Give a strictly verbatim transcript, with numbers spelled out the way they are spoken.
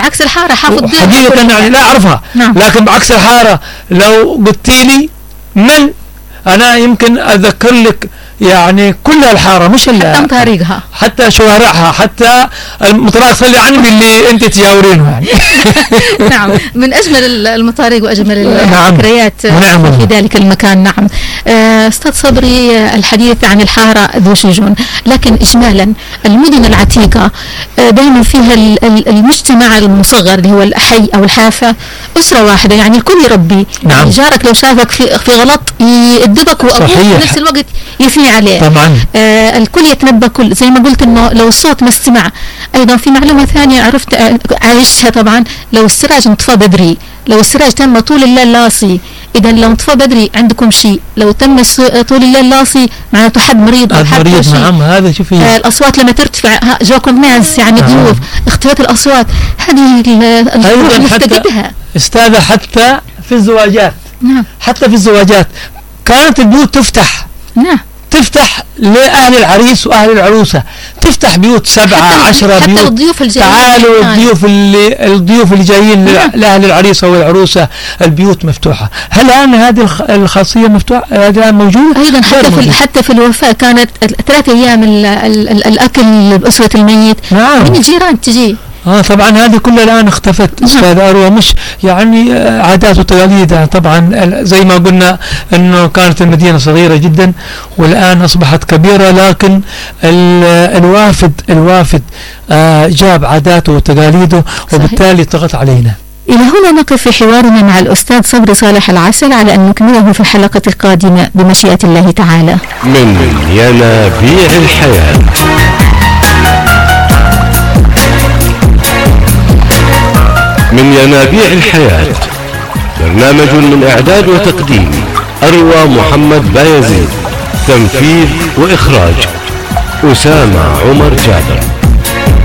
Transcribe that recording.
بعكس الحارة حافظ حقيقة يعني لا أعرفها. نعم. لكن بعكس الحارة لو قلت لي من أنا يمكن أذكر لك يعني كل الحارة مش حتى مطارقها حتى شوارعها حتى المطارق صلي عني باللي أنت تجاورينه يعني. نعم من أجمل المطارق وأجمل الذكريات نعم. في ذلك المكان. نعم أستاذ صبري الحديث عن الحارة ذو شجون، لكن إجمالا المدن العتيقة دائما فيها المجتمع المصغر اللي هو الحي أو الحافة أسرة واحدة، يعني الكل يربي. نعم. يعني جارك لو شافك في في غلط يدبك وأبوك في نفس الوقت يثني عليه. طبعا. آه الكل يتنبأ كل زي ما قلت انه لو الصوت ما استمع. ايضا في معلومة ثانية عرفت آه عايشها طبعا، لو السراج انطفى بدري، لو السراج تم طول الليل لاصي، اذا لو انطفى بدري عندكم شيء، لو تم طول الليل لاصي معناته حد مريض او حد مريض. نعم هذا شوفي آه الاصوات لما ترتفع جوكم ناس يعني ضيوف اختفت الاصوات، هذه الروح نفتقدها استاذة حتى في الزواجات. نعم. حتى في الزواجات كانت البيوت تفتح. نعم. تفتح لأهل العريس وأهل العروسة، تفتح بيوت سبعة عشرة بيوت. حتى الضيوف الجايين تعالوا الضيوف اللي الضيوف اللي جايين لأهل العريس والعروسة البيوت مفتوحة. هل الآن هذه الخاصية مفتوحة الآن موجودة؟ أيضا حتى في حتى في الوفاة كانت ثلاث أيام ال ال ال الأكل بأسرة الميت. نعم. من الجيران تجي. اه طبعا هذه كلها الان اختفت استاذ اروى، مش يعني عادات وتقاليد. طبعا زي ما قلنا انه كانت المدينه صغيره جدا والان اصبحت كبيره، لكن الوافد الوافد آه جاب عاداته وتقاليده وبالتالي طغت علينا. إلى هنا نقف في حوارنا مع الأستاذ صبري صالح العسل على أن نكمله في الحلقة القادمة بمشيئة الله تعالى. من ينابيع الحياة. من ينابيع الحياة، برنامج من إعداد وتقديم أروى محمد بايزيد، تنفيذ وإخراج أسامة عمر جابر.